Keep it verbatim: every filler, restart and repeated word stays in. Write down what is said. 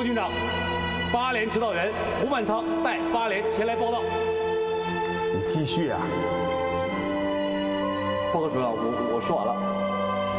报警长，八连指导员胡满仓带八连前来报道。 你继续啊。 报告主任，我我说完了。